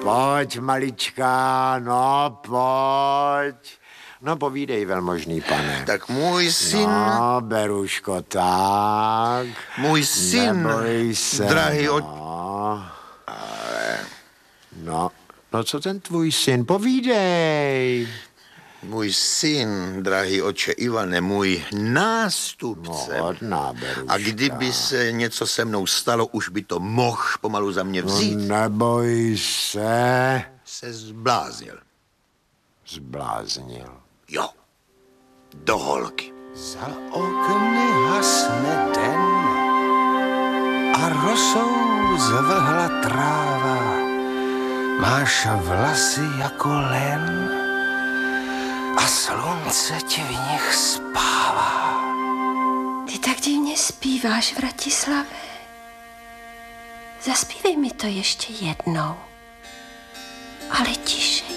Pojď, malička, no pojď. No povídej, velmožný pane. Tak můj syn... No, Beruško, tak. Můj syn, neboj se, drahý no. No, co ten tvůj syn? Povídej. Můj syn, drahý otče Ivane, můj nástupce. No, hodná Beruška. A kdyby se něco se mnou stalo, už by to mohl pomalu za mě vzít. No, neboj se. Se zbláznil. Zbláznil. Jo, do holky. Za okny hasne den a rosou zvlhla tráva. Máš vlasy jako len a slunce ti v nich spává. Ty tak divně zpíváš, Vratislave. Zaspívej mi to ještě jednou, ale tišej.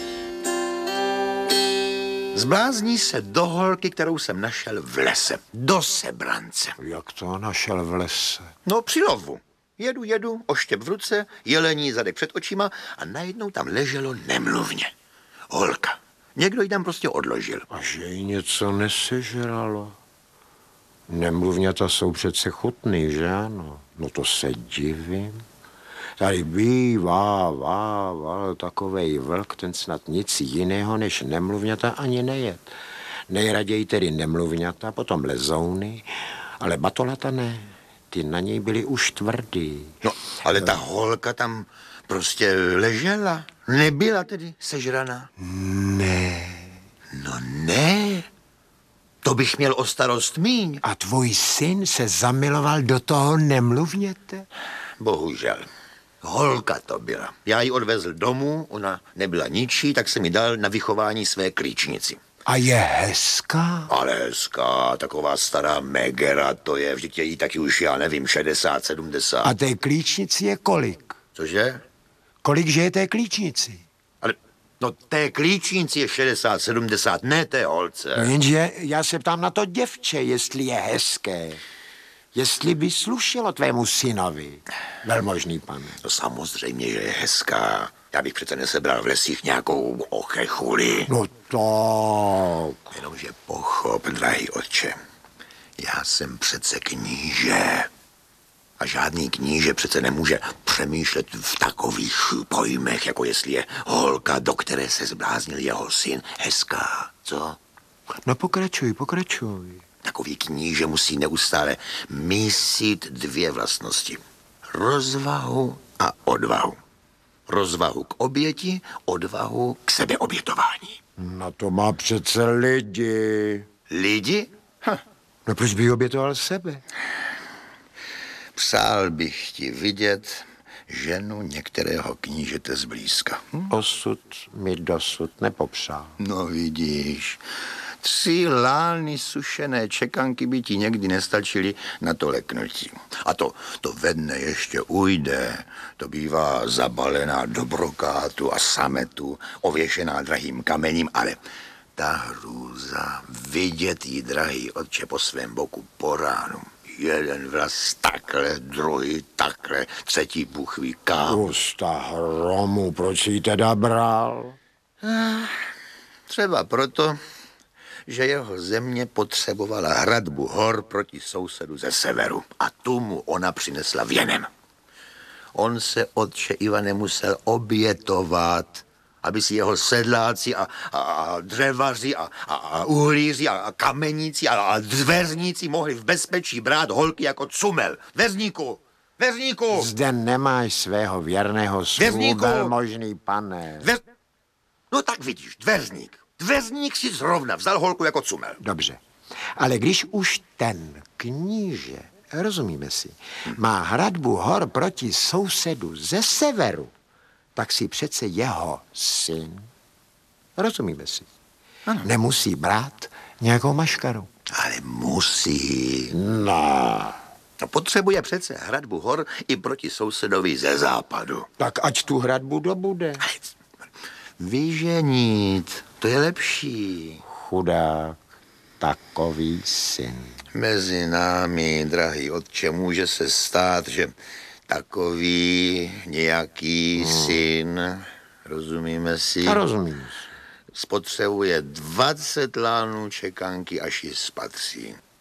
Zblázní se do holky, kterou jsem našel v lese. Do sebrance. Jak to našel v lese? No, při lovu. Jedu, oštěp v ruce, jelení zadek před očima a najednou tam leželo nemluvně. Holka. Někdo ji tam prostě odložil. A že jí něco nesežralo. Nemluvňata jsou přece chutný, že ano? No to se divím. Tady bývá takovej vlk, ten snad nic jiného než nemluvňata ani nejet. Nejraději tedy nemluvňata, potom lezouny, ale batolata ne. Ty na něj byly už tvrdý. No, ale ta holka tam prostě ležela. Nebyla tedy sežraná. Ne. No ne. To bych měl o starost míň. A tvůj syn se zamiloval do toho nemluvněte? Bohužel. Holka to byla. Já ji odvezl domů, ona nebyla ničí, tak jsem ji dal na vychování své klíčnici. A je hezká? Ale hezká, taková stará megera, to je, vždyť je jí taky už, já nevím, 60, 70. A té klíčnici je kolik? Cože? Kolik že je té klíčnici? Ale, no té klíčnici je 60, 70, ne té holce. No jenže já se ptám na to děvče, jestli je hezké. Jestli by slušelo tvému synovi, velmožný pane. No samozřejmě, že je hezká. Já bych přece nesebral v lesích nějakou ochechuli. No tak. Jenomže pochop, drahý otče, já jsem přece kníže. A žádný kníže přece nemůže přemýšlet v takových pojmech, jako jestli je holka, do které se zbláznil jeho syn, hezká, co? No pokračuj. Takový kníže musí neustále mísit dvě vlastnosti. Rozvahu a odvahu. Rozvahu k oběti, odvahu k sebeobětování. No to má přece lidi. Lidi? No proč by obětoval sebe? Přál bych ti vidět ženu některého knížete zblízka. Osud mi dosud nepopřál. No vidíš, 3 lány sušené čekanky by ti někdy nestačily na to leknutí. A to ve dne ještě ujde. To bývá zabalená do brokátu a sametu, ověšená drahým kamením, ale ta hrůza, vidět jí, drahý otče, po svém boku po ránu. Jeden vraz takhle, druhý takhle, třetí Bůh ví kam. Usta hromu, proč jí teda bral? Třeba proto, že jeho země potřebovala hradbu hor proti sousedu ze severu. A tu mu ona přinesla věnem. On se, otče Ivane, musel obětovat, aby si jeho sedláci a dřevaři a uhlíři a kameníci a dveřníci mohli v bezpečí brát holky jako cumel. Dveřníku! Zde nemáš svého věrného sluhu, velmožný pane. No tak vidíš, dveřník. Dveřník si zrovna vzal holku jako cumel. Dobře, ale když už ten kníže, rozumíme si, má hradbu hor proti sousedu ze severu, tak si přece jeho syn, rozumíme si, ano, nemusí brát nějakou maškaru. Ale musí. No. No potřebuje přece hradbu hor i proti sousedovi ze západu. Tak ať tu hradbu dobude. Vyženít, to je lepší. Chudák, takový syn. Mezi námi, drahý otče, může se stát, že takový nějaký syn Rozumíme si? A rozumím si. Spotřebuje 20 lánů čekanky, až ji spatří.